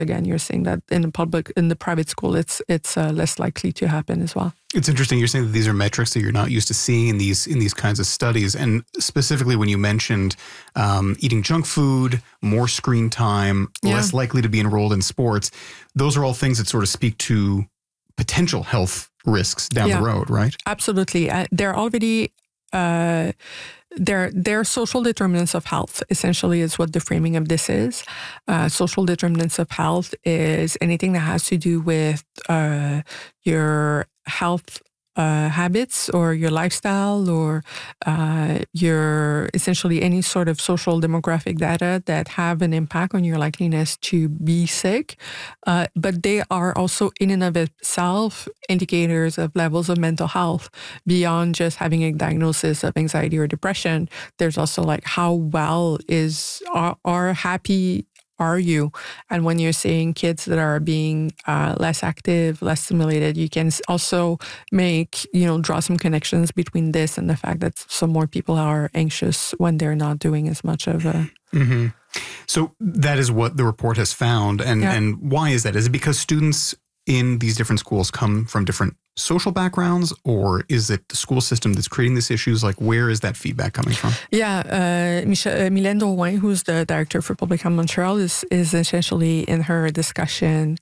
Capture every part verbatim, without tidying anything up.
again, you're saying that in the public, in the private school, it's it's uh, less likely to happen as well. It's interesting. You're saying that these are metrics that you're not used to seeing in these in these kinds of studies, and specifically when you mentioned um, eating junk food, more screen time, Yeah. less likely to be enrolled in sports. Those are all things that sort of speak to potential health risks down Yeah. the road, right? Absolutely. Uh, they're already, uh, they're, they're social determinants of health, essentially, is what the framing of this is. Uh, social determinants of health is anything that has to do with uh, your health uh, habits or your lifestyle or uh, your, essentially any sort of social demographic data that have an impact on your likeliness to be sick. Uh, but they are also in and of itself indicators of levels of mental health beyond just having a diagnosis of anxiety or depression. There's also like how well is, are, are happy are you? And when you're seeing kids that are being uh, less active, less stimulated, you can also make, you know, draw some connections between this and the fact that some more people are anxious when they're not doing as much of a... Mm-hmm. So that is what the report has found. And, Yeah. and why is that? Is it because students in these different schools come from different social backgrounds, or is it the school system that's creating these issues? Like, where is that feedback coming from? Yeah, uh, Michel, uh, Mylène Drouin, who's the director for Public Health Montreal, is, is essentially in her discussion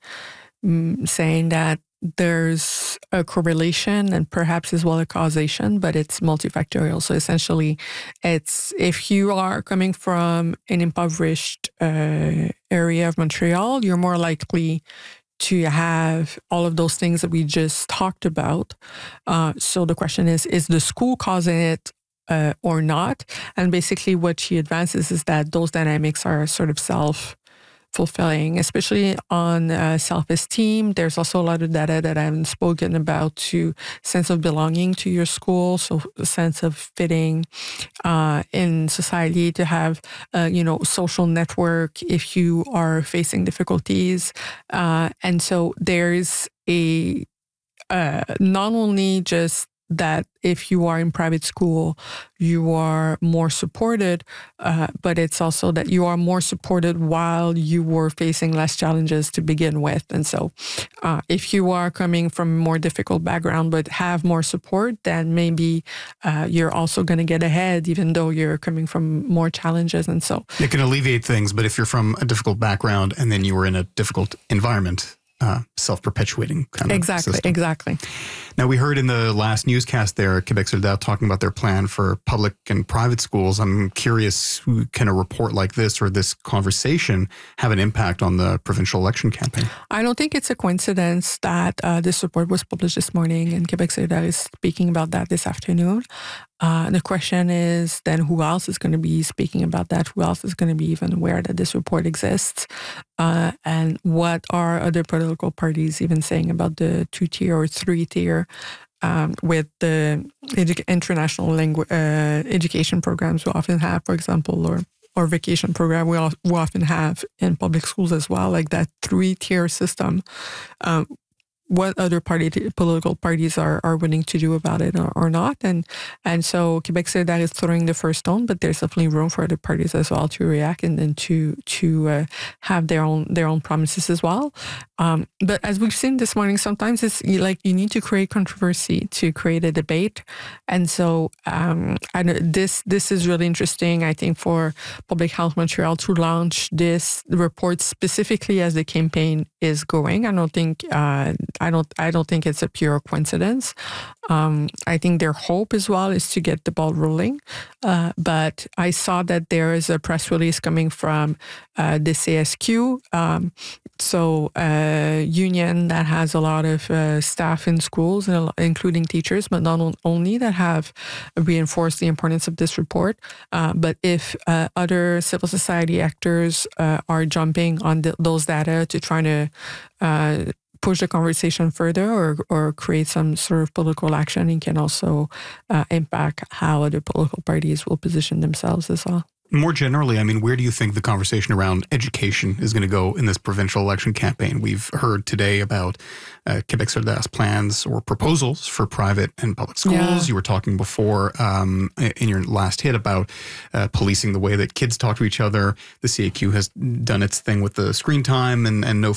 um, saying that there's a correlation and perhaps as well a causation, but it's multifactorial. So essentially, it's if you are coming from an impoverished uh, area of Montreal, you're more likely to have all of those things that we just talked about. Uh, so the question is, is the school causing it uh, or not? And basically what she advances is that those dynamics are sort of self-fulfilling, especially on uh, self-esteem. There's also a lot of data that I haven't spoken about to sense of belonging to your school, so a sense of fitting uh, in society, to have, uh, you know, social network if you are facing difficulties. Uh, and so there's a, uh, not only just that if you are in private school, you are more supported, uh, but it's also that you are more supported while you were facing less challenges to begin with. And so uh, if you are coming from a more difficult background but have more support, then maybe uh, you're also going to get ahead even though you're coming from more challenges. And so It can alleviate things, but if you're from a difficult background and then you were in a difficult environment, uh, self-perpetuating kind of exactly, system. exactly. Now, we heard in the last newscast there, Quebec Solidaire talking about their plan for public and private schools. I'm curious, can a report like this or this conversation have an impact on the provincial election campaign? I don't think it's a coincidence that uh, this report was published this morning and Quebec Solidaire is speaking about that this afternoon. Uh, the question is then who else is going to be speaking about that? Who else is going to be even aware that this report exists? Uh, and what are other political parties even saying about the two-tier or three-tier um, with the edu- international language uh, education programs we often have, for example, or or vacation program we, al- we often have in public schools as well, like that three-tier system. Um, what other party political parties are, are willing to do about it or, or not. And and so Quebec Solidaire is throwing the first stone, but there's definitely room for other parties as well to react and then to to uh, have their own their own promises as well. Um, but as we've seen this morning, sometimes it's like you need to create controversy to create a debate. And so um, I know this this is really interesting, I think, for Public Health Montreal to launch this report specifically as the campaign is going. I don't think uh, I don't I don't think it's a pure coincidence. Um, I think their hope as well is to get the ball rolling. Uh, but I saw that there is a press release coming from uh, the C S Q, um, so a union that has a lot of uh, staff in schools, including teachers, but not only, that have reinforced the importance of this report. Uh, but if uh, other civil society actors uh, are jumping on the, those data to try to uh, push the conversation further or or create some sort of political action, it can also uh, impact how other political parties will position themselves as well. More generally, I mean, where do you think the conversation around education is going to go in this provincial election campaign? We've heard today about uh, Quebec Solidaire's plans or proposals for private and public schools. Yeah. You were talking before um, in your last hit about uh, policing the way that kids talk to each other. The C A Q has done its thing with the screen time and, and no